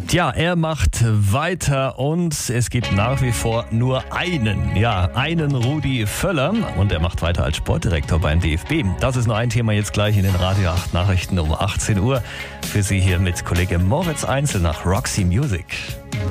Tja, er macht weiter und es gibt nach wie vor nur einen Rudi Völler und er macht weiter als Sportdirektor beim DFB. Das ist nur ein Thema jetzt gleich in den Radio 8 Nachrichten um 18 Uhr. Für Sie hier mit Kollege Moritz Einzel nach Roxy Music.